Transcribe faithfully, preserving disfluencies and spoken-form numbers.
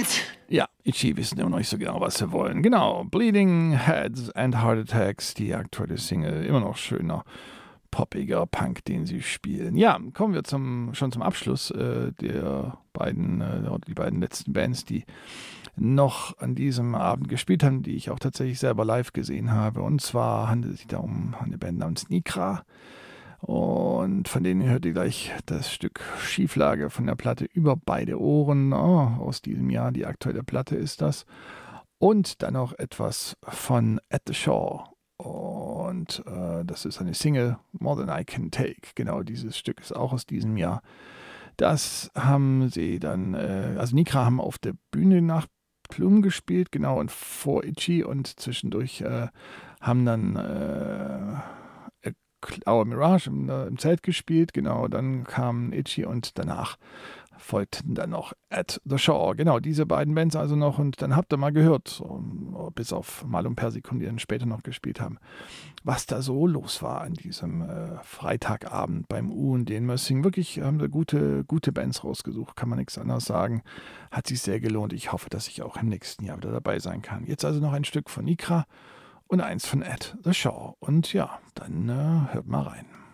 Ja, Itchy wissen immer noch nicht so genau, was sie wollen. Genau, Bleeding Heads and Heart Attacks, die aktuelle Single, immer noch schöner, poppiger Punk, den sie spielen. Ja, kommen wir zum, schon zum Abschluss äh, der beiden, äh, die beiden letzten Bands, die noch an diesem Abend gespielt haben, die ich auch tatsächlich selber live gesehen habe. Und zwar handelt es sich da um eine Band namens Nikra. Und von denen hört ihr gleich das Stück Schieflage von der Platte Über beide Ohren oh, aus diesem Jahr. Die aktuelle Platte ist das. Und dann noch etwas von At the Shore. Und äh, das ist eine Single, More Than I Can Take. Genau, dieses Stück ist auch aus diesem Jahr. Das haben sie dann, äh, also Nikra haben auf der Bühne nach Plum gespielt, genau, und vor Itchy. Und zwischendurch äh, haben dann äh, Our Mirage im, äh, im Zelt gespielt, genau, dann kam Itchy und danach folgten dann noch At the Shore, genau, diese beiden Bands also noch und dann habt ihr mal gehört, so, bis auf Malum Persicum, die dann später noch gespielt haben, was da so los war an diesem äh, Freitagabend beim U und D in Mössing. Wirklich haben sie gute, gute Bands rausgesucht, kann man nichts anderes sagen, hat sich sehr gelohnt. Ich hoffe, dass ich auch im nächsten Jahr wieder dabei sein kann. Jetzt also noch ein Stück von Nikra und eins von At the Shore. Und ja, dann äh, hört mal rein.